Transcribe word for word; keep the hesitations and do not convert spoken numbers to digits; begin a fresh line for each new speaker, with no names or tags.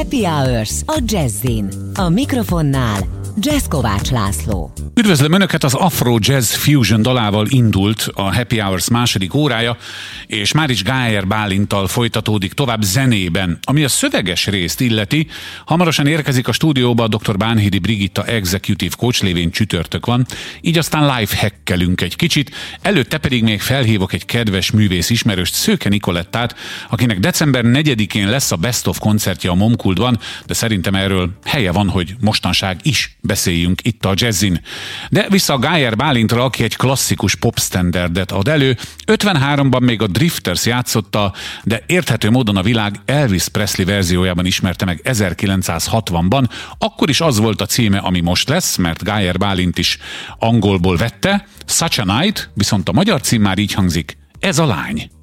Happy Hours a Jazzin. A mikrofonnál Jazz Kovács László.
Üdvözlöm Önöket, az Afro Jazz Fusion dalával indult a Happy Hours második órája, és Márics Gájer Bálinttal folytatódik tovább zenében. Ami a szöveges részt illeti, hamarosan érkezik a stúdióba a doktor Bánhidi Brigitta Executive Coach, lévén csütörtök van, így aztán live hackelünk egy kicsit, előtte pedig még felhívok egy kedves művész ismerőst, Szőke Nikolettát, akinek december negyedikén lesz a Best of koncertje a Momkultban, de szerintem erről helye van, hogy mostanság is beszéljünk itt a Jazzin. De vissza a Gájer Bálintra, aki egy klasszikus popstandardet ad elő. ötvenháromban még a Drifters játszotta, de érthető módon a világ Elvis Presley verziójában ismerte meg ezerkilencszázhatvanban. Akkor is az volt a címe, ami most lesz, mert Gájer Bálint is angolból vette. Such a Night, viszont a magyar cím már így hangzik: Ez a lány.